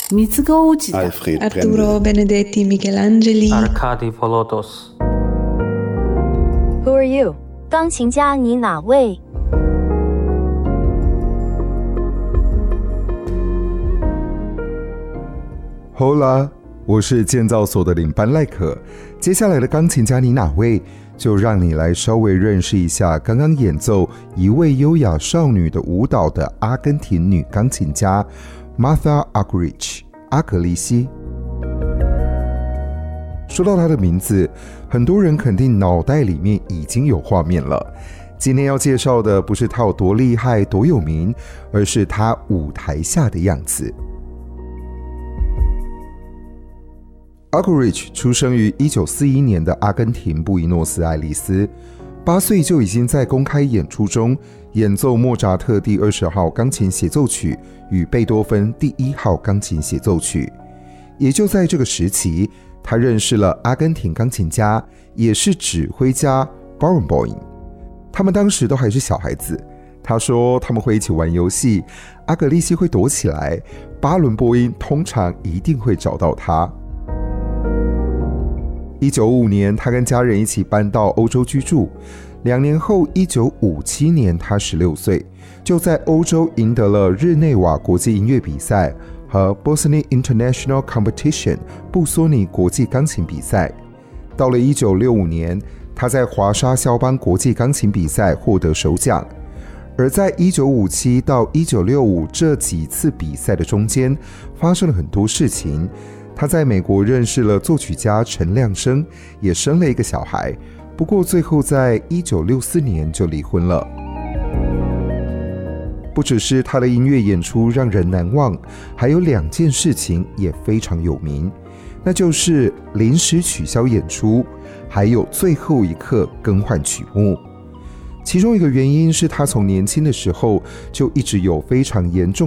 三つ子お家だ。 Alfred Arturo Benedetti Michelangeli Arkady Polotos. Who are you? 钢琴家你哪位？ Hola， 我是建造所的领班赖可。接下来的钢琴家你哪位？就让你来稍微认识一下刚刚演奏一位优雅少女的舞蹈的阿根廷女钢琴家 Martha Argerich 阿格丽西。说到她的名字，很多人肯定脑袋里面已经有画面了。今天要介绍的不是她有多厉害多有名，而是她舞台下的样子。Argerich 出生于1941年的阿根廷布宜诺斯艾利斯，8岁就已经在公开演出中演奏莫扎特第20号钢琴协奏曲与贝多芬第1号钢琴协奏曲。也就在这个时期，他认识了阿根廷钢琴家，也是指挥家 Barenboim。他们当时都还是小孩子，他说他们会一起玩游戏，阿格丽西会躲起来，巴伦波因通常一定会找到他。1955年，他跟家人一起搬到欧洲居住。2年后，1957年，他16岁，就在欧洲赢得了日内瓦国际音乐比赛和 Bosnia International Competition 布索尼国际钢琴比赛。到了1965年，他在华沙肖邦国际钢琴比赛获得首奖。而在1957到1965这几次比赛的中间，发生了很多事情。他在美国认识了作曲家陈亮生，也生了一个小孩，不过最后在1964年就离婚了。不只是他的音乐演出让人难忘，还有2件事情也非常有名，那就是临时取消演出，还有最后一刻更换曲目。其中一个原因是他从年轻的时候就一直有非常严重